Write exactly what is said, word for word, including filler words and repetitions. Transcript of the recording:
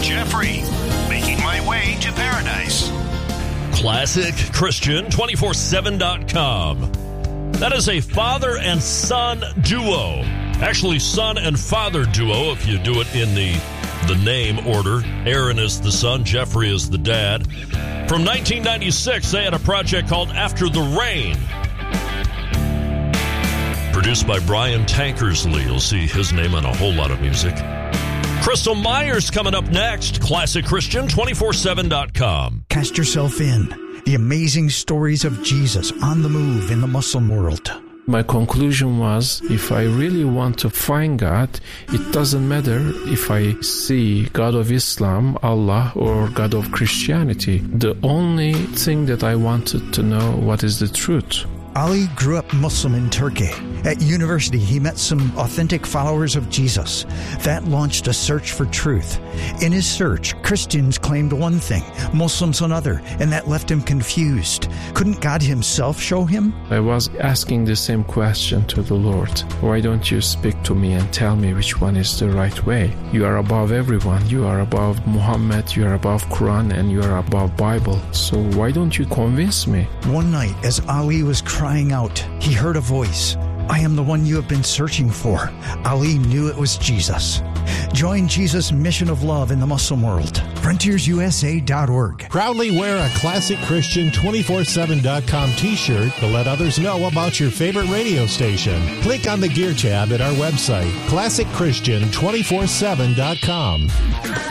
Jeffrey, making my way to paradise. Classic Christian two four seven dot com. That is a father and son duo. Actually, son and father duo, if you do it in the, the name order. Aaron is the son, Jeffrey is the dad. From nineteen ninety-six, they had a project called After the Rain. Produced by Brian Tankersley. You'll see his name on a whole lot of music. Crystal Myers coming up next. Classic Christian two four seven dot com. Cast yourself in. The amazing stories of Jesus on the move in the Muslim world. My conclusion was, if I really want to find God, it doesn't matter if I see God of Islam, Allah, or God of Christianity. The only thing that I wanted to know, what is the truth? Ali grew up Muslim in Turkey. At university, he met some authentic followers of Jesus. That launched a search for truth. In his search, Christians claimed one thing, Muslims another, and that left him confused. Couldn't God himself show him? I was asking the same question to the Lord. Why don't you speak to me and tell me which one is the right way? You are above everyone. You are above Muhammad, you are above Quran, and you are above Bible. So why don't you convince me? One night, as Ali was crying out, he heard a voice. I am the one you have been searching for. Ali knew it was Jesus. Join Jesus' mission of love in the Muslim world. frontiers u s a dot org. Proudly wear a Classic Christian two four seven dot com t-shirt to let others know about your favorite radio station. Click on the Gear tab at our website, classic christian two four seven dot com.